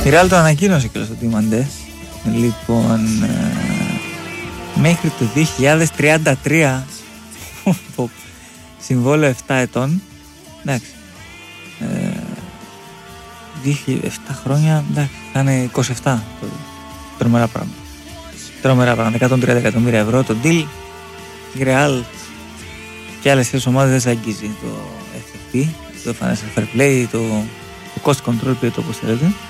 Η Real το ανακοίνωσε και στο Τιμαντέ. Λοιπόν, μέχρι το 2033 συμβόλαιο 7 ετών. Εντάξει. 7 χρόνια, εντάξει, θα είναι 27. Τρομερά πράγματα. Τρομερά πράγματα. 130 εκατομμύρια ευρώ το deal. Η Real και άλλες τρεις ομάδες δεν σε αγγίζει το FFP, το Financial Fair Play, το cost control, το όπως θέλετε.